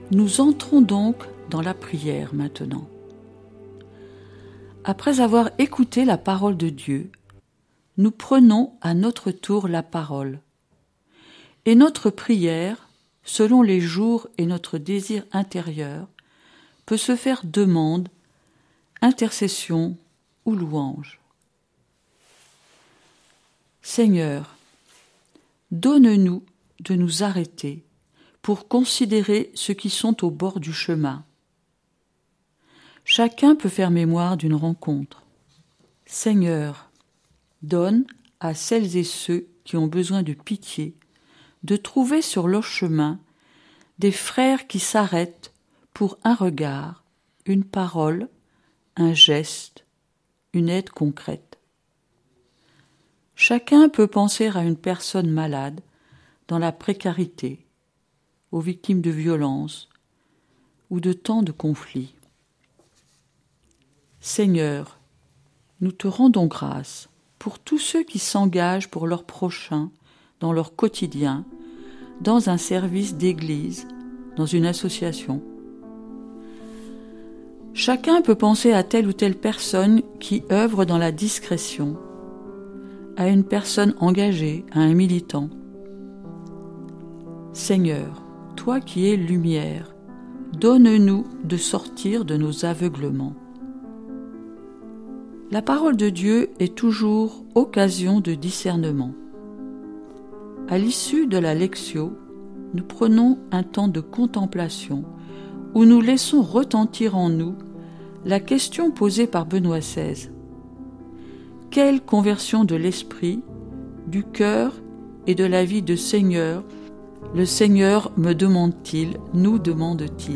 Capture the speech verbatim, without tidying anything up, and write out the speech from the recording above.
Nous entrons donc dans la prière maintenant. Après avoir écouté la parole de Dieu, nous prenons à notre tour la parole. Et notre prière, selon les jours et notre désir intérieur, peut se faire demande, intercession ou louange. Seigneur, donne-nous de nous arrêter pour considérer ceux qui sont au bord du chemin. Chacun peut faire mémoire d'une rencontre. Seigneur, donne à celles et ceux qui ont besoin de pitié de trouver sur leur chemin des frères qui s'arrêtent pour un regard, une parole, un geste, une aide concrète. Chacun peut penser à une personne malade dans la précarité, aux victimes de violences ou de tant de conflits. Seigneur, nous te rendons grâce pour tous ceux qui s'engagent pour leurs prochains dans leur quotidien, dans un service d'église, dans une association. Chacun peut penser à telle ou telle personne qui œuvre dans la discrétion, à une personne engagée, à un militant. Seigneur, toi qui es lumière, donne-nous de sortir de nos aveuglements. La parole de Dieu est toujours occasion de discernement. À l'issue de la lectio, nous prenons un temps de contemplation où nous laissons retentir en nous la question posée par Benoît seize. Quelle conversion de l'esprit, du cœur et de la vie de Seigneur le Seigneur me demande-t-il, nous demande-t-il ?